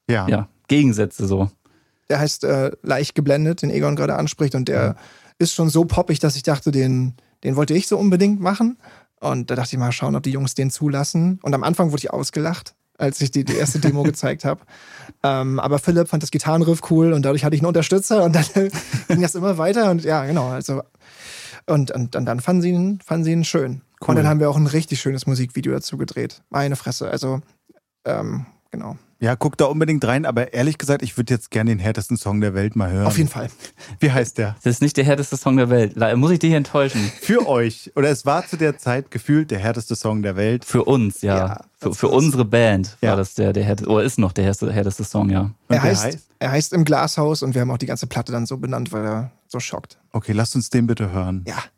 ja, Gegensätze so. Der heißt Leicht geblendet, den Egon gerade anspricht. Und der ist schon so poppig, dass ich dachte, den wollte ich so unbedingt machen. Und da dachte ich mal, schauen, ob die Jungs den zulassen. Und am Anfang wurde ich ausgelacht, als ich die erste Demo gezeigt habe. Aber Philipp fand das Gitarrenriff cool und dadurch hatte ich einen Unterstützer und dann ging das immer weiter. Und ja, genau. Also, und dann fanden sie ihn schön. Cool. Und dann haben wir auch ein richtig schönes Musikvideo dazu gedreht. Meine Fresse. Also, genau. Ja, guck da unbedingt rein, aber ehrlich gesagt, ich würde jetzt gerne den härtesten Song der Welt mal hören. Auf jeden Fall. Wie heißt der? Das ist nicht der härteste Song der Welt. Muss ich dich enttäuschen? Für euch. Oder es war zu der Zeit gefühlt der härteste Song der Welt. Für uns, ja. Für unsere Band war das der härteste, oder ist noch der härteste Song, ja. Und er heißt Im Glashaus und wir haben auch die ganze Platte dann so benannt, weil er so schockt. Okay, lasst uns den bitte hören. Ja.